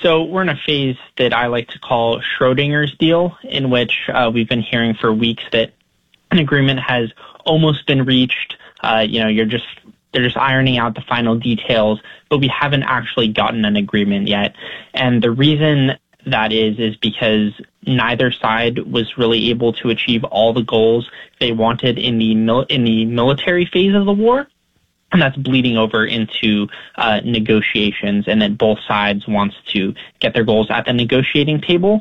So we're in a phase that I like to call Schrodinger's deal, in which we've been hearing for weeks that an agreement has almost been reached. They're just ironing out the final details, but we haven't actually gotten an agreement yet. And the reason that is because neither side was really able to achieve all the goals they wanted in the military phase of the war. And that's bleeding over into negotiations, and that both sides wants to get their goals at the negotiating table,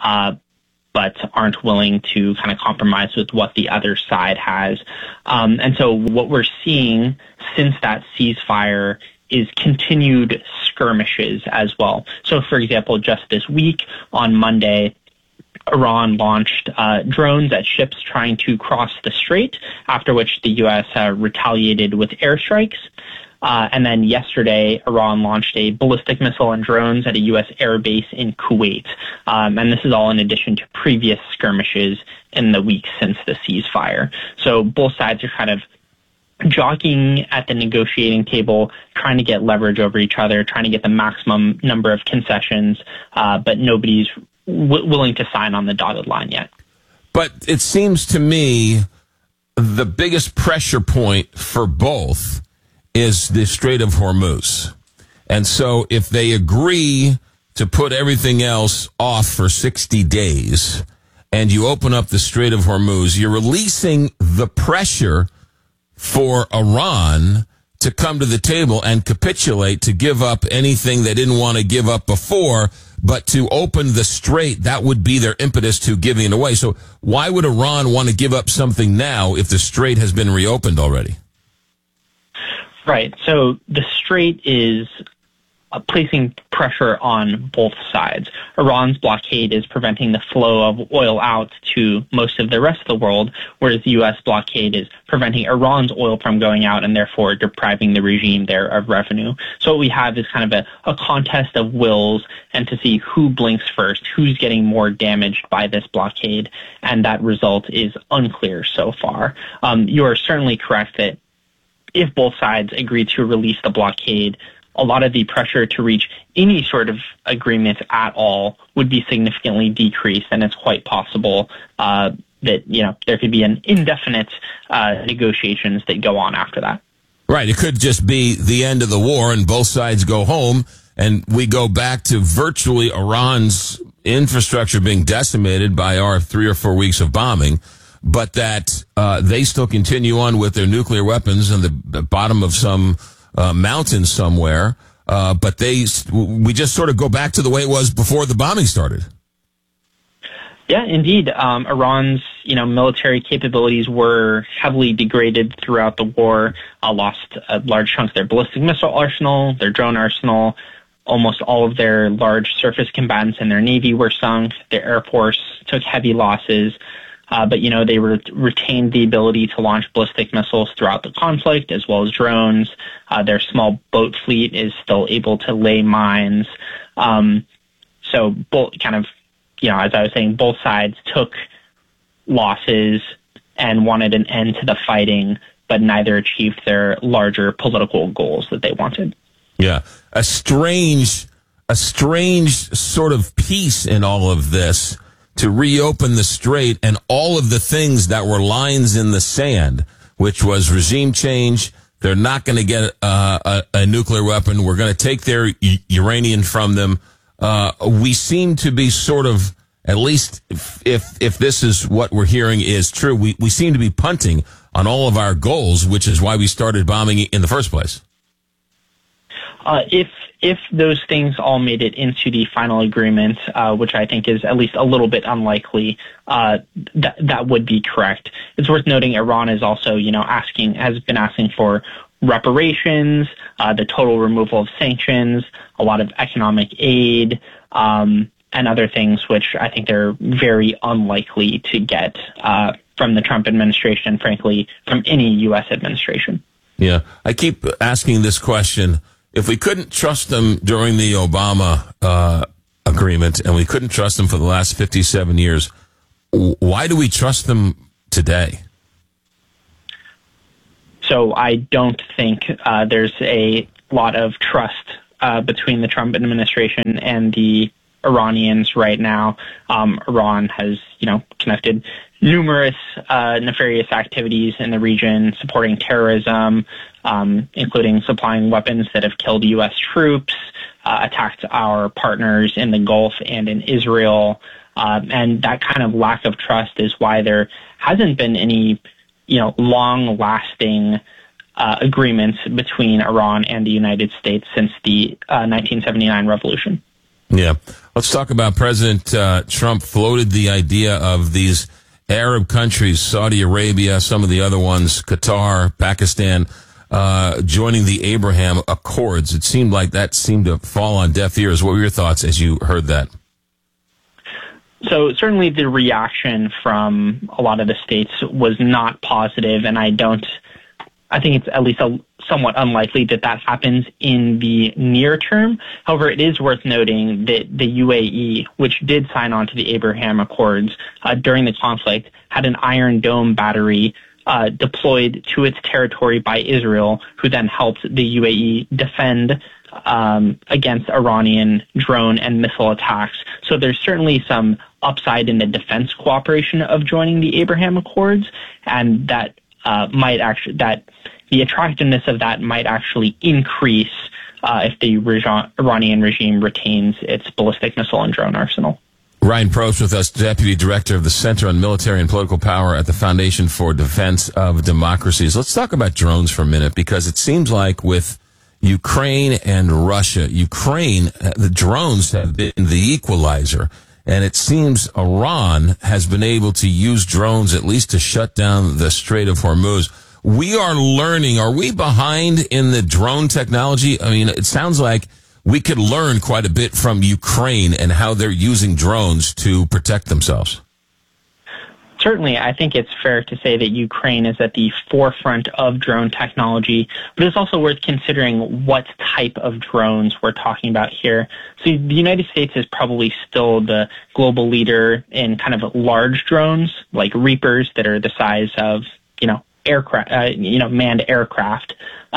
but aren't willing to kind of compromise with what the other side has. And so what we're seeing since that ceasefire is continued skirmishes as well. So, for example, just this week on Monday, Iran launched drones at ships trying to cross the strait, after which the U.S. Retaliated with airstrikes. And then yesterday, Iran launched a ballistic missile and drones at a U.S. airbase in Kuwait. And this is all in addition to previous skirmishes in the weeks since the ceasefire. So both sides are kind of jockeying at the negotiating table, trying to get leverage over each other, trying to get the maximum number of concessions, but nobody's willing to sign on the dotted line yet. But it seems to me the biggest pressure point for both is the Strait of Hormuz. And so if they agree to put everything else off for 60 days and you open up the Strait of Hormuz, you're releasing the pressure for Iran to come to the table and capitulate, to give up anything they didn't want to give up before, but to open the strait, that would be their impetus to giving it away. So why would Iran want to give up something now if the strait has been reopened already? Right. So the strait is placing pressure on both sides. Iran's blockade is preventing the flow of oil out to most of the rest of the world, whereas the U.S. blockade is preventing Iran's oil from going out and therefore depriving the regime there of revenue. So what we have is kind of a contest of wills, and to see who blinks first, who's getting more damaged by this blockade, and that result is unclear so far. You are certainly correct that if both sides agree to release the blockade, a lot of the pressure to reach any sort of agreement at all would be significantly decreased, and it's quite possible that there could be an indefinite negotiations that go on after that. Right. It could just be the end of the war and both sides go home, and we go back to virtually Iran's infrastructure being decimated by our 3 or 4 weeks of bombing, but that they still continue on with their nuclear weapons on the bottom of some mountain somewhere, but we just sort of go back to the way it was before the bombing started. Yeah, indeed. Iran's, military capabilities were heavily degraded throughout the war, lost a large chunk of their ballistic missile arsenal, their drone arsenal. Almost all of their large surface combatants in their navy were sunk. Their air force took heavy losses. But they retained the ability to launch ballistic missiles throughout the conflict, as well as drones. Their small boat fleet is still able to lay mines. So both as I was saying, both sides took losses and wanted an end to the fighting, but neither achieved their larger political goals that they wanted. Yeah. A strange sort of peace in all of this, to reopen the strait and all of the things that were lines in the sand, which was regime change. They're not going to get a nuclear weapon. We're going to take their uranium from them. We seem to be sort of, at least if this is what we're hearing is true, we seem to be punting on all of our goals, which is why we started bombing in the first place. If those things all made it into the final agreement, which I think is at least a little bit unlikely, that would be correct. It's worth noting Iran is also, has been asking for reparations, the total removal of sanctions, a lot of economic aid, and other things, which I think they're very unlikely to get from the Trump administration, frankly, from any U.S. administration. Yeah, I keep asking this question. If we couldn't trust them during the Obama agreement, and we couldn't trust them for the last 57 years, why do we trust them today? So I don't think there's a lot of trust between the Trump administration and the Iranians right now. Iran has, conducted numerous nefarious activities in the region, supporting terrorism, including supplying weapons that have killed U.S. troops, attacked our partners in the Gulf and in Israel. And that kind of lack of trust is why there hasn't been any, long-lasting agreements between Iran and the United States since the 1979 revolution. Yeah. Let's talk about President Trump floated the idea of these Arab countries, Saudi Arabia, some of the other ones, Qatar, Pakistan, joining the Abraham Accords. It seemed like that seemed to fall on deaf ears. What were your thoughts as you heard that? So certainly the reaction from a lot of the states was not positive, and I think it's at least somewhat unlikely that happens in the near term. However, it is worth noting that the UAE, which did sign on to the Abraham Accords during the conflict, had an Iron Dome battery deployed to its territory by Israel, who then helped the UAE defend against Iranian drone and missile attacks. So there's certainly some upside in the defense cooperation of joining the Abraham Accords, and that the attractiveness of that might actually increase if the Iranian regime retains its ballistic missile and drone arsenal. Ryan Probst with us, Deputy Director of the Center on Military and Political Power at the Foundation for Defense of Democracies. Let's talk about drones for a minute, because it seems like with Ukraine and Russia, the drones have been the equalizer. And it seems Iran has been able to use drones at least to shut down the Strait of Hormuz. We are learning. Are we behind in the drone technology? I mean, it sounds like we could learn quite a bit from Ukraine and how they're using drones to protect themselves. Certainly, I think it's fair to say that Ukraine is at the forefront of drone technology, but it's also worth considering what type of drones we're talking about here. So the United States is probably still the global leader in kind of large drones, like Reapers that are the size of, aircraft, manned aircraft.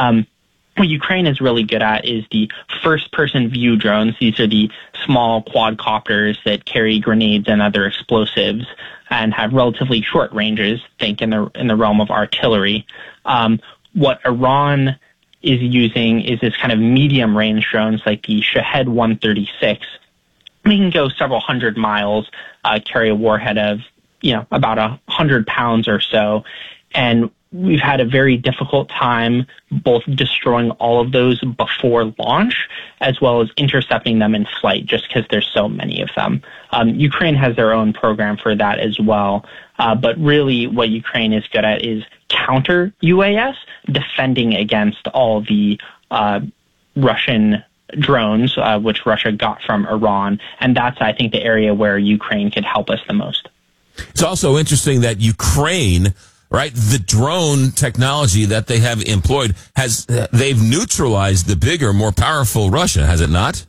What Ukraine is really good at is the first-person view drones. These are the small quadcopters that carry grenades and other explosives and have relatively short ranges, think in the realm of artillery. What Iran is using is this kind of medium-range drones like the Shahed 136. They can go several hundred miles, carry a warhead of, about 100 pounds or so, and we've had a very difficult time both destroying all of those before launch as well as intercepting them in flight just because there's so many of them. Ukraine has their own program for that as well. But really what Ukraine is good at is counter UAS, defending against all the Russian drones, which Russia got from Iran. And that's, I think, the area where Ukraine could help us the most. It's also interesting that Ukraine, right, the drone technology that they have employed, they've neutralized the bigger, more powerful Russia, has it not?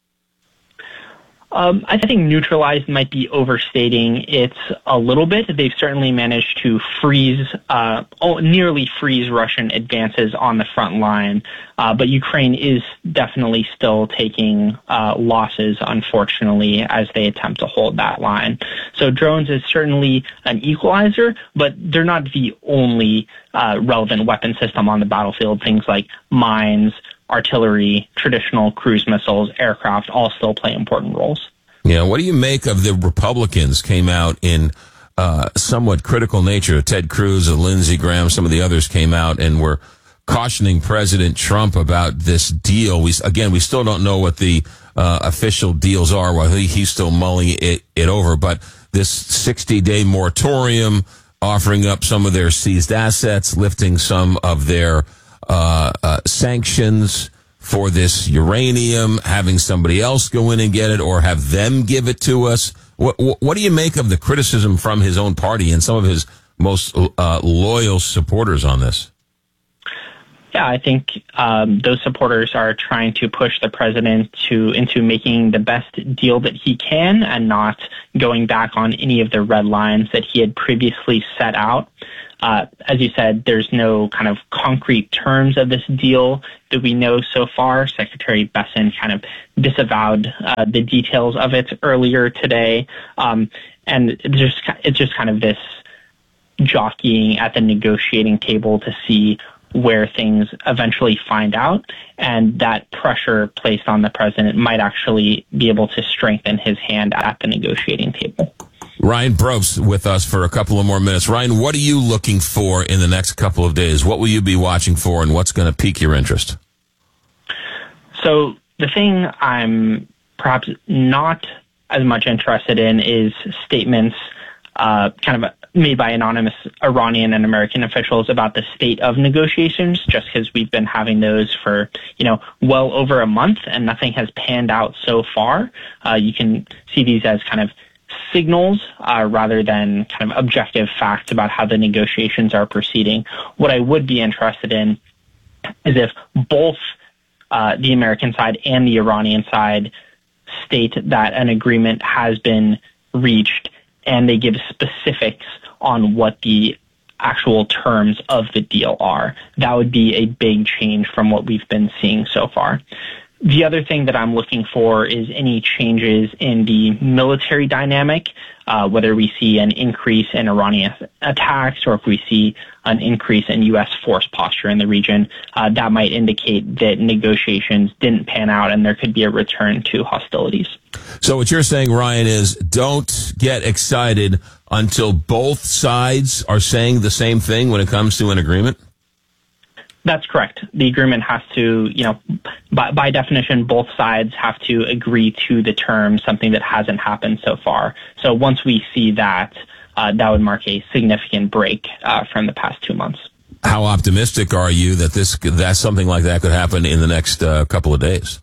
I think neutralized might be overstating it a little bit. They've certainly managed to nearly freeze Russian advances on the front line. But Ukraine is definitely still taking losses, unfortunately, as they attempt to hold that line. So drones is certainly an equalizer, but they're not the only relevant weapon system on the battlefield. Things like mines, artillery, traditional cruise missiles, aircraft all still play important roles. Yeah, what do you make of the Republicans came out in somewhat critical nature? Ted Cruz, Lindsey Graham, some of the others came out and were cautioning President Trump about this deal. We still don't know what the official deals are while he's still mulling it over, but this 60-day moratorium, offering up some of their seized assets, lifting some of their sanctions for this uranium, having somebody else go in and get it or have them give it to us. What do you make of the criticism from his own party and some of his most loyal supporters on this? Yeah, I think those supporters are trying to push the president into making the best deal that he can and not going back on any of the red lines that he had previously set out. As you said, there's no kind of concrete terms of this deal that we know so far. Secretary Bessent kind of disavowed the details of it earlier today. And it's just kind of this jockeying at the negotiating table to see where things eventually find out, and that pressure placed on the president might actually be able to strengthen his hand at the negotiating table. Ryan Probst with us for a couple of more minutes. Ryan, what are you looking for in the next couple of days? What will you be watching for, and what's going to pique your interest? So the thing I'm perhaps not as much interested in is statements kind of made by anonymous Iranian and American officials about the state of negotiations, just because we've been having those for, well over a month and nothing has panned out so far. You can see these as kind of signals rather than kind of objective facts about how the negotiations are proceeding. What I would be interested in is if both the American side and the Iranian side state that an agreement has been reached and they give specifics on what the actual terms of the deal are. That would be a big change from what we've been seeing so far. The other thing that I'm looking for is any changes in the military dynamic, whether we see an increase in Iranian attacks or if we see an increase in U.S. force posture in the region. That might indicate that negotiations didn't pan out and there could be a return to hostilities. So what you're saying, Ryan, is don't get excited until both sides are saying the same thing when it comes to an agreement? That's correct. The agreement has to, by definition, both sides have to agree to the terms, something that hasn't happened so far. So once we see that, that would mark a significant break from the past 2 months. How optimistic are you that something like that could happen in the next couple of days?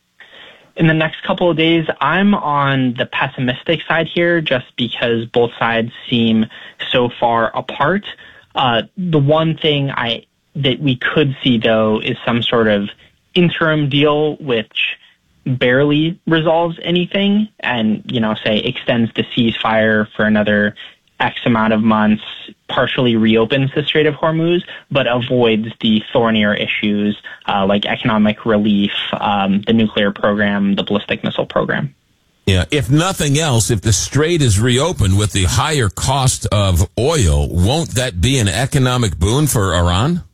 In the next couple of days, I'm on the pessimistic side here just because both sides seem so far apart. The one thing that we could see, though, is some sort of interim deal which barely resolves anything and, say, extends the ceasefire for another X amount of months, partially reopens the Strait of Hormuz, but avoids the thornier issues like economic relief, the nuclear program, the ballistic missile program. Yeah, if nothing else, if the strait is reopened with the higher cost of oil, won't that be an economic boon for Iran?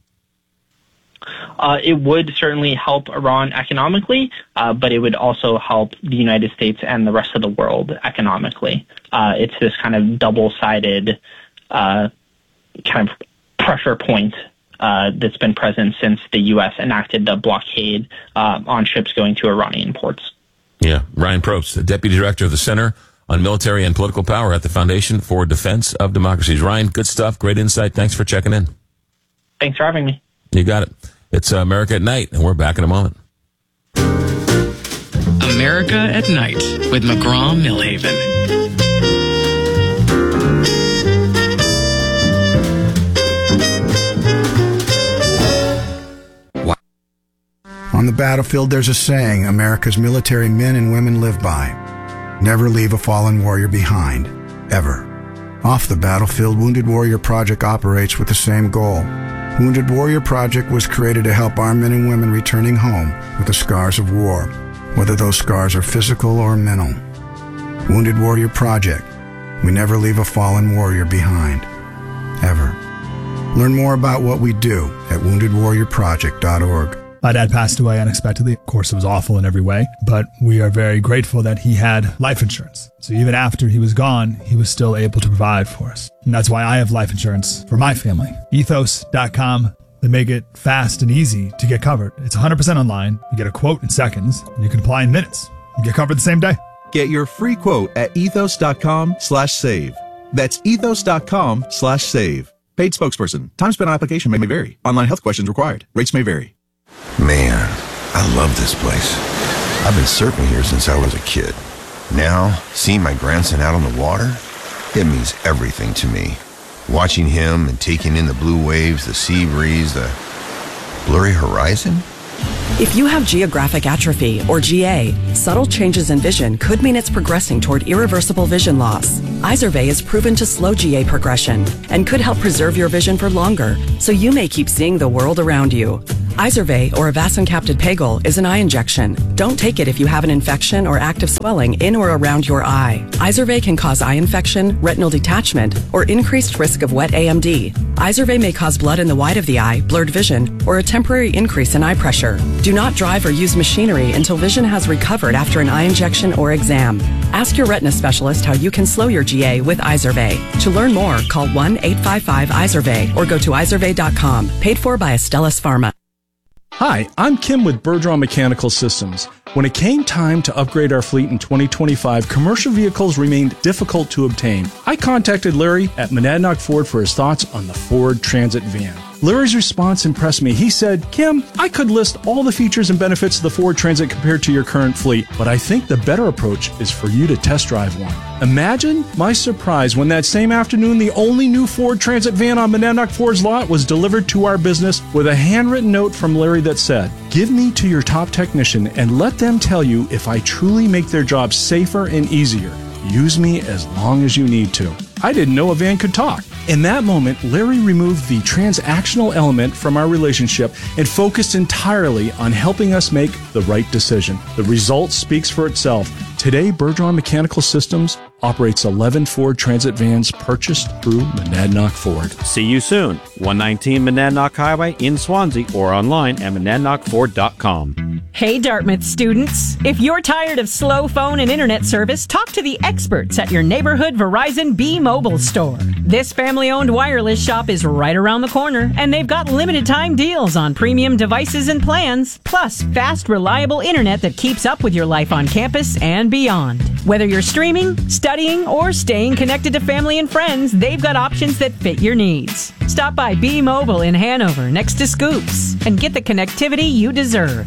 It would certainly help Iran economically, but it would also help the United States and the rest of the world economically. It's this kind of double-sided kind of pressure point that's been present since the U.S. enacted the blockade on ships going to Iranian ports. Yeah, Ryan Probst, the Deputy Director of the Center on Military and Political Power at the Foundation for Defense of Democracies. Ryan, good stuff, great insight. Thanks for checking in. Thanks for having me. You got it. It's America at Night, and we're back in a moment. America at Night with McGraw-Milhaven. On the battlefield, there's a saying America's military men and women live by. Never leave a fallen warrior behind, ever. Off the battlefield, Wounded Warrior Project operates with the same goal. Wounded Warrior Project was created to help our men and women returning home with the scars of war, whether those scars are physical or mental. Wounded Warrior Project. We never leave a fallen warrior behind, ever. Learn more about what we do at woundedwarriorproject.org. My dad passed away unexpectedly. Of course, it was awful in every way, but we are very grateful that he had life insurance. So even after he was gone, he was still able to provide for us. And that's why I have life insurance for my family. Ethos.com. They make it fast and easy to get covered. It's 100% online. You get a quote in seconds, and you can apply in minutes. You get covered the same day. Get your free quote at ethos.com/save. That's ethos.com/save. Paid spokesperson. Time spent on application may vary. Online health questions required. Rates may vary. Man, I love this place. I've been surfing here since I was a kid. Now, seeing my grandson out on the water, it means everything to me. Watching him and taking in the blue waves, the sea breeze, the blurry horizon. If you have geographic atrophy, or GA, subtle changes in vision could mean it's progressing toward irreversible vision loss. Izervay is proven to slow GA progression and could help preserve your vision for longer, so you may keep seeing the world around you. Izervay, or avacincaptad pegol, is an eye injection. Don't take it if you have an infection or active swelling in or around your eye. Izervay can cause eye infection, retinal detachment, or increased risk of wet AMD. Izervay may cause blood in the white of the eye, blurred vision, or a temporary increase in eye pressure. Do not drive or use machinery until vision has recovered after an eye injection or exam. Ask your retina specialist how you can slow your GA with Izervay. To learn more, call 1-855-IZERVAY or go to izervay.com. Paid for by Astellas Pharma. Hi, I'm Kim with Bergeron Mechanical Systems. When it came time to upgrade our fleet in 2025, commercial vehicles remained difficult to obtain. I contacted Larry at Monadnock Ford for his thoughts on the Ford Transit van. Larry's response impressed me. He said, Kim, I could list all the features and benefits of the Ford Transit compared to your current fleet, but I think the better approach is for you to test drive one. Imagine my surprise when that same afternoon, the only new Ford Transit van on Monadnock Ford's lot was delivered to our business with a handwritten note from Larry that said, give me to your top technician and let them tell you if I truly make their job safer and easier. Use me as long as you need to. I didn't know a van could talk. In that moment, Larry removed the transactional element from our relationship and focused entirely on helping us make the right decision. The result speaks for itself. Today, Bergeron Mechanical Systems operates 11 Ford Transit vans purchased through Monadnock Ford. See you soon. 119 Monadnock Highway in Swansea or online at monadnockford.com. Hey, Dartmouth students. If you're tired of slow phone and internet service, talk to the experts at your neighborhood Verizon B-Mobile store. This family-owned wireless shop is right around the corner, and they've got limited-time deals on premium devices and plans, plus fast, reliable internet that keeps up with your life on campus and beyond. Whether you're streaming, studying, or staying connected to family and friends, they've got options that fit your needs. Stop by B-Mobile in Hanover next to Scoops and get the connectivity you deserve.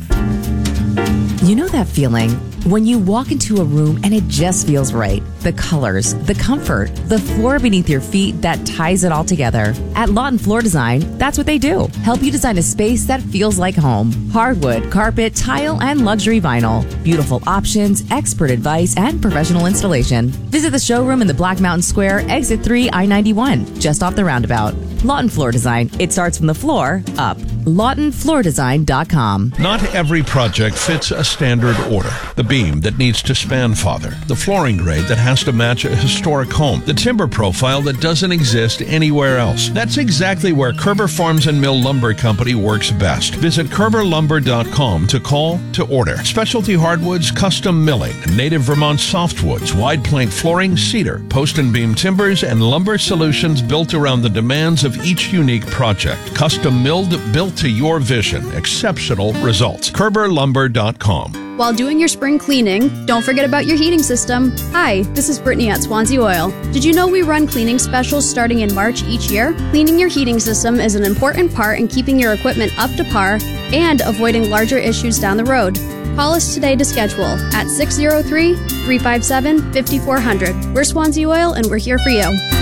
You know that feeling when you walk into a room and it just feels right? The colors, the comfort, the floor beneath your feet that ties it all together. At Lawton Floor Design, that's what they do. Help you design a space that feels like home. Hardwood, carpet, tile, and luxury vinyl. Beautiful options, expert advice, and professional installation. Visit the showroom in the Black Mountain Square, exit 3, I-91, just off the roundabout. Lawton Floor Design. It starts from the floor up. LawtonFloorDesign.com. Not every project fits a standard order. The beam that needs to span farther. The flooring grade that has to match a historic home. The timber profile that doesn't exist anywhere else. That's exactly where Kerber Farms and Mill Lumber Company works best. Visit KerberLumber.com to call to order. Specialty hardwoods, custom milling, native Vermont softwoods, wide plank flooring, cedar, post and beam timbers, and lumber solutions built around the demands of each unique project. Custom milled, built to your vision. Exceptional results. KerberLumber.com. While doing your spring cleaning, don't forget about your heating system. Hi, this is Brittany at Swansea Oil. Did you know we run cleaning specials starting in March each year? Cleaning your heating system is an important part in keeping your equipment up to par and avoiding larger issues down the road. Call us today to schedule at 603-357-5400. We're Swansea Oil and we're here for you.